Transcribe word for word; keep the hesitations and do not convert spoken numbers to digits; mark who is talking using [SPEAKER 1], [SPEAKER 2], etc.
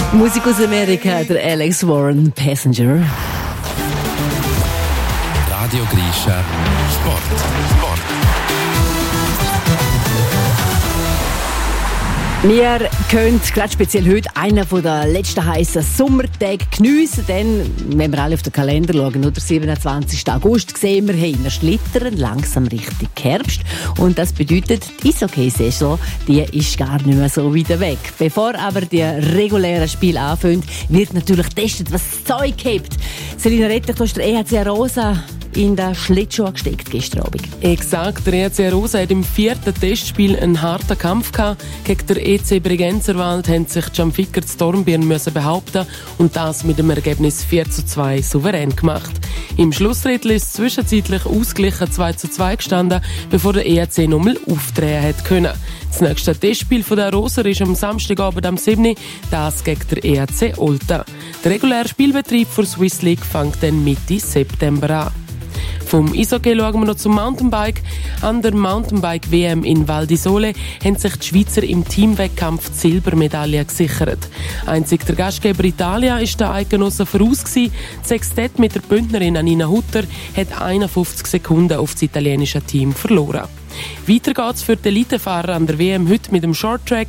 [SPEAKER 1] Musik aus Amerika, der Alex Warren, Passenger.
[SPEAKER 2] Radio Grisha Sport. Sport.
[SPEAKER 1] Wir können gerade speziell heute einen der letzten heissen Sommertage geniessen, denn wenn wir alle auf den Kalender schauen, oder siebenundzwanzigsten August, sehen wir, hey, wir schlittern langsam Richtung Herbst und das bedeutet, die Eishockey-Saison, die ist gar nicht mehr so weit weg. Bevor aber die regulären Spiele anfangen, wird natürlich getestet, was das Zeug gibt. Selina Rettich, du hast der E H C Arosa in den Schlittschuh gesteckt gestern Abend.
[SPEAKER 3] Exakt, der E H C Arosa hat im vierten Testspiel einen harten Kampf gehabt. Gegen den E C Bregenzerwald haben sich Gianficker zu Dornbirn müssen behaupten und das mit dem Ergebnis vier zu zwei souverän gemacht. Im Schlussdrittel ist es zwischenzeitlich ausgeglichen zwei zu zwei gestanden, bevor der E H C nochmal aufdrehen hat können. Das nächste Testspiel von der Arosa ist am Samstagabend am siebten das gegen den E H C Olten. Der reguläre Spielbetrieb für Swiss League fängt dann Mitte September an. Vom Eishockey schauen wir noch zum Mountainbike. An der Mountainbike-W M in Val di Sole haben sich die Schweizer im Teamwettkampf die Silbermedaille gesichert. Einzig der Gastgeber Italien ist der Eidgenossen voraus gewesen. Das Sextett mit der Bündnerin Anina Hutter hat einundfünfzig Sekunden auf das italienische Team verloren. Weiter geht's für die Elitefahrer an der W M heute mit dem Shorttrack.